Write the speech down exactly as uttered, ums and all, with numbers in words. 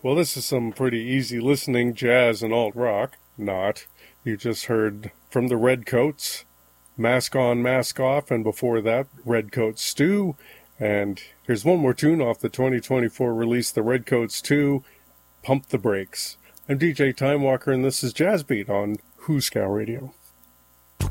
Well, this is some pretty easy listening jazz and alt-rock. Not. You just heard from the Redcoats, Mask On, Mask Off, and before that, Redcoats Stew. And here's one more tune off the twenty twenty-four release, The Redcoats two, Pump the Brakes. I'm D J Timewalker, and this is Jazz Beat on Who's Cow Radio.